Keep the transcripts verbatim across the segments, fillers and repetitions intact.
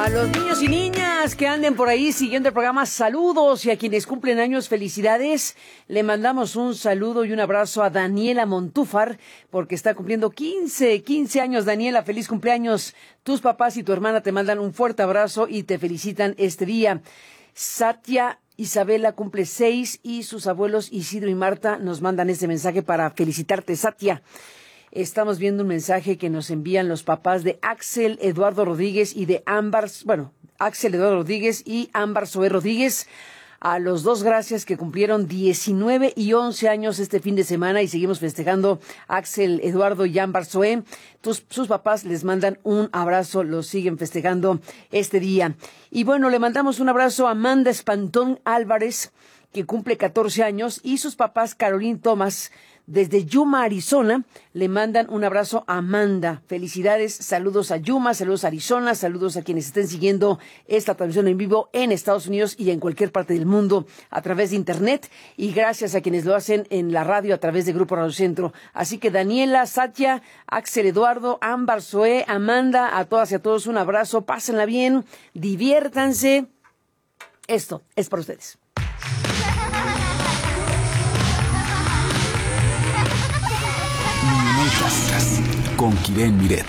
A los niños y niñas que anden por ahí siguiendo el programa, saludos, y a quienes cumplen años, felicidades. Le mandamos un saludo y un abrazo a Daniela Montúfar, porque está cumpliendo quince, quince años. Daniela, feliz cumpleaños. Tus papás y tu hermana te mandan un fuerte abrazo y te felicitan este día. Satia Isabela cumple seis y sus abuelos Isidro y Marta nos mandan este mensaje para felicitarte, Satia. Estamos viendo un mensaje que nos envían los papás de Axel Eduardo Rodríguez y de Ámbar, bueno, Axel Eduardo Rodríguez y Ámbar Zoé Rodríguez. A los dos, gracias, que cumplieron diecinueve y once años este fin de semana y seguimos festejando Axel Eduardo y Ámbar Zoé. Tus, sus papás les mandan un abrazo, los siguen festejando este día. Y bueno, le mandamos un abrazo a Amanda Espantón Álvarez, que cumple catorce años, y sus papás Caroline Thomas, desde Yuma, Arizona, le mandan un abrazo a Amanda. Felicidades, saludos a Yuma, saludos a Arizona, saludos a quienes estén siguiendo esta transmisión en vivo en Estados Unidos y en cualquier parte del mundo a través de Internet, y gracias a quienes lo hacen en la radio a través de Grupo Radio Centro. Así que Daniela, Satia, Axel Eduardo, Ámbar Zoé, Amanda, a todas y a todos un abrazo, pásenla bien, diviértanse. Esto es para ustedes. Con Kiren Miret.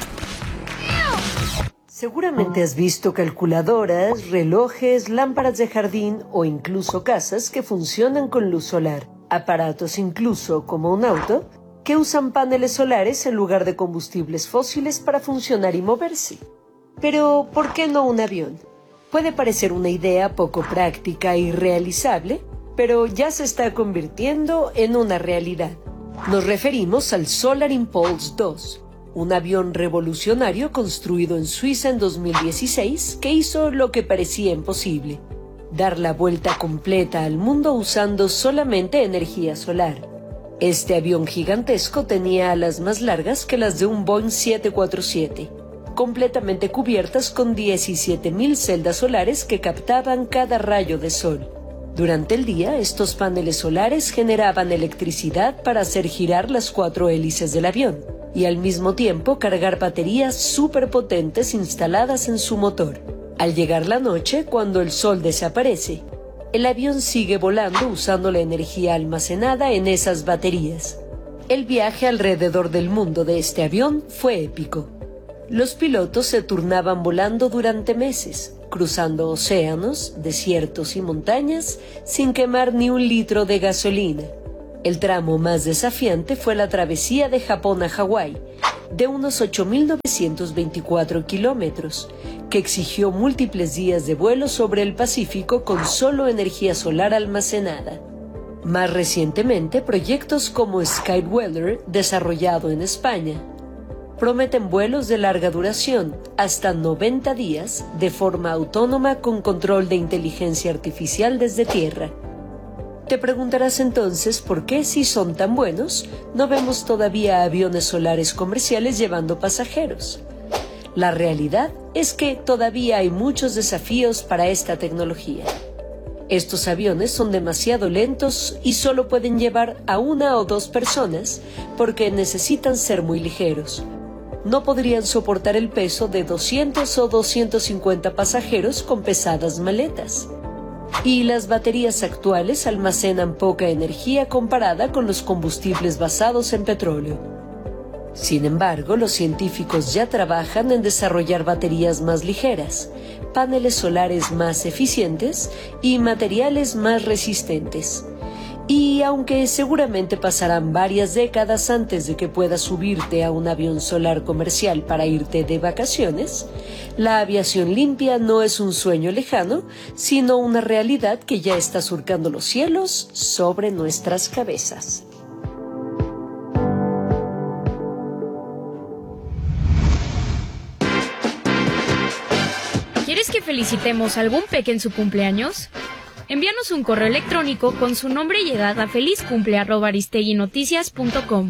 Seguramente has visto calculadoras, relojes, lámparas de jardín o incluso casas que funcionan con luz solar. Aparatos incluso como un auto que usan paneles solares en lugar de combustibles fósiles para funcionar y moverse. Pero, ¿por qué no un avión? Puede parecer una idea poco práctica y realizable, pero ya se está convirtiendo en una realidad. Nos referimos al Solar Impulse dos, un avión revolucionario construido en Suiza en dos mil dieciséis que hizo lo que parecía imposible: dar la vuelta completa al mundo usando solamente energía solar. Este avión gigantesco tenía alas más largas que las de un Boeing siete cuatro siete, completamente cubiertas con diecisiete mil celdas solares que captaban cada rayo de sol. Durante el día, estos paneles solares generaban electricidad para hacer girar las cuatro hélices del avión y al mismo tiempo cargar baterías superpotentes instaladas en su motor. Al llegar la noche, cuando el sol desaparece, el avión sigue volando usando la energía almacenada en esas baterías. El viaje alrededor del mundo de este avión fue épico. Los pilotos se turnaban volando durante meses, cruzando océanos, desiertos y montañas sin quemar ni un litro de gasolina. El tramo más desafiante fue la travesía de Japón a Hawái, de unos ocho mil novecientos veinticuatro kilómetros, que exigió múltiples días de vuelo sobre el Pacífico con solo energía solar almacenada. Más recientemente, proyectos como Skydweller, desarrollado en España, prometen vuelos de larga duración, hasta noventa días, de forma autónoma con control de inteligencia artificial desde tierra. Te preguntarás entonces por qué, si son tan buenos, no vemos todavía aviones solares comerciales llevando pasajeros. La realidad es que todavía hay muchos desafíos para esta tecnología. Estos aviones son demasiado lentos y solo pueden llevar a una o dos personas porque necesitan ser muy ligeros. No podrían soportar el peso de doscientos o doscientos cincuenta pasajeros con pesadas maletas. Y las baterías actuales almacenan poca energía comparada con los combustibles basados en petróleo. Sin embargo, los científicos ya trabajan en desarrollar baterías más ligeras, paneles solares más eficientes y materiales más resistentes. Y aunque seguramente pasarán varias décadas antes de que puedas subirte a un avión solar comercial para irte de vacaciones, la aviación limpia no es un sueño lejano, sino una realidad que ya está surcando los cielos sobre nuestras cabezas. ¿Quieres que felicitemos a algún peque en su cumpleaños? Envíanos un correo electrónico con su nombre y edad a felizcumple arroba aristeguinoticias punto com.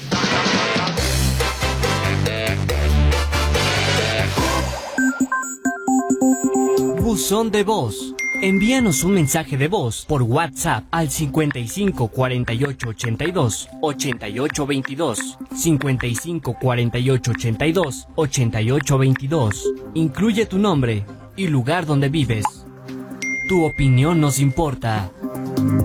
Buzón de voz. Envíanos un mensaje de voz por WhatsApp al cincuenta y cinco cuarenta y ocho ochenta y dos ochenta y ocho veintidós, cincuenta y cinco cuarenta y ocho ochenta y dos ochenta y ocho veintidós. Incluye tu nombre, y lugar donde vives. Tu opinión nos importa.